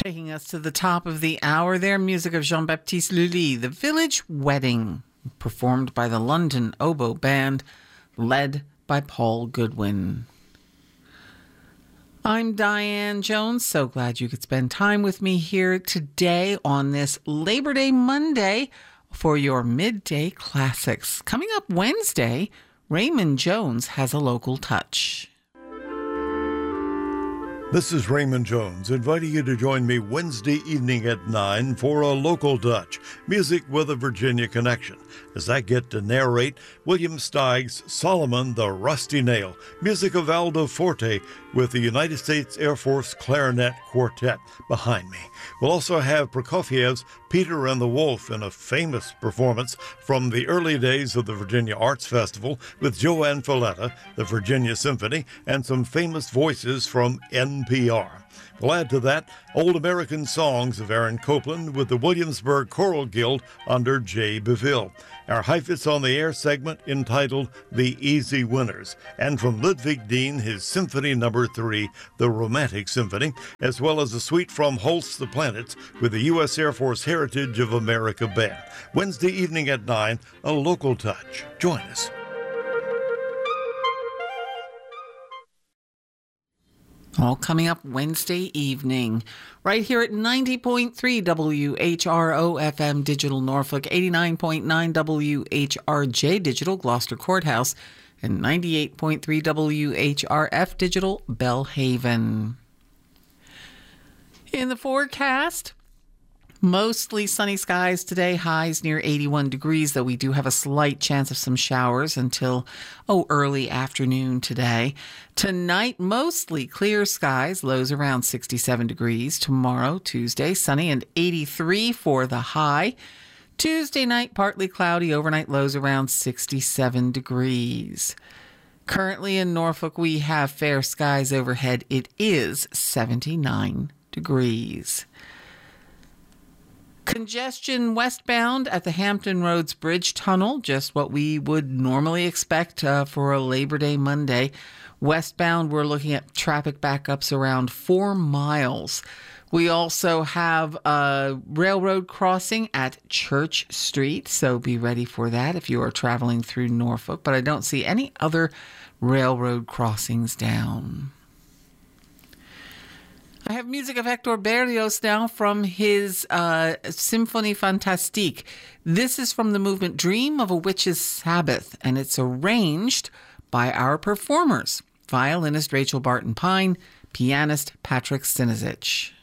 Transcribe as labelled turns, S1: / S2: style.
S1: Taking us to the top of the hour there, music of Jean-Baptiste Lully, The Village Wedding, performed by the London Oboe Band, led by Paul Goodwin. I'm Diane Jones. So glad you could spend time with me here today on this Labor Day Monday for your Midday Classics. Coming up Wednesday, Raymond Jones has a local touch.
S2: This is Raymond Jones, inviting you to join me Wednesday evening at 9 for a local touch, music with a Virginia connection, as I get to narrate William Steig's Solomon the Rusty Nail, music of Aldo Forte with the United States Air Force Clarinet Quartet behind me. We'll also have Prokofiev's Peter and the Wolf in a famous performance from the early days of the Virginia Arts Festival with Joanne Falletta, the Virginia Symphony, and some famous voices from NPR. We'll add to that Old American Songs of Aaron Copland with the Williamsburg Choral Guild under Jay Beville. Our Heifetz on the Air segment entitled The Easy Winners, and from Ludwig Dean, his Symphony No. 3, the Romantic Symphony, as well as a suite from Holst the Planets with the U.S. Air Force Heritage of America Band. Wednesday evening at 9, a local touch. Join us.
S1: All coming up Wednesday evening, right here at 90.3 WHRO FM Digital Norfolk, 89.9 WHRJ Digital Gloucester Courthouse, and 98.3 WHRF Digital Bellhaven. In the forecast, mostly sunny skies today, highs near 81 degrees, though we do have a slight chance of some showers until, early afternoon today. Tonight, mostly clear skies, lows around 67 degrees. Tomorrow, Tuesday, sunny and 83 for the high. Tuesday night, partly cloudy, overnight lows around 67 degrees. Currently in Norfolk, we have fair skies overhead. It is 79 degrees. Congestion westbound at the Hampton Roads Bridge Tunnel, just what we would normally expect for a Labor Day Monday. Westbound, we're looking at traffic backups around 4 miles. We also have a railroad crossing at Church Street, so be ready for that if you are traveling through Norfolk. But I don't see any other railroad crossings down. I have music of Hector Berlioz now from his Symphonie Fantastique. This is from the movement Dream of a Witch's Sabbath, and it's arranged by our performers, violinist Rachel Barton Pine, pianist Patrick Sinizich.